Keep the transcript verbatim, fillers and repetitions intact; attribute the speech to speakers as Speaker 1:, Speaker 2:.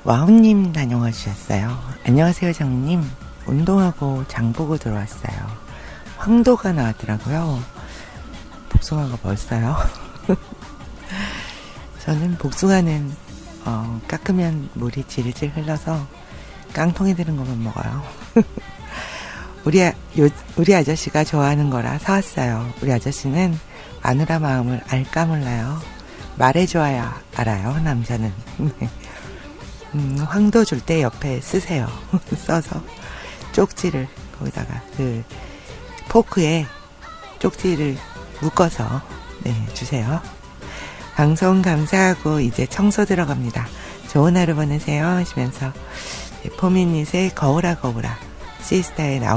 Speaker 1: 와우님 다녀와 주셨어요. 안녕하세요 장님. 운동하고 장보고 들어왔어요. 황도가 나왔더라고요. 복숭아가 벌써요. 저는 복숭아는 어, 깎으면 물이 질질 흘러서 깡통에 드는 것만 먹어요. 우리, 아, 요, 우리 아저씨가 좋아하는 거라 사왔어요. 우리 아저씨는 마누라 마음을 알까 몰라요. 말해줘야 알아요, 남자는. 음, 황도 줄 때 옆에 쓰세요. 써서 쪽지를 거기다가 그 포크에 쪽지를 묶어서 네, 주세요. 방송 감사하고 이제 청소 들어갑니다. 좋은 하루 보내세요 하시면서 포미닛의 거울아 거울아 시스타에 나오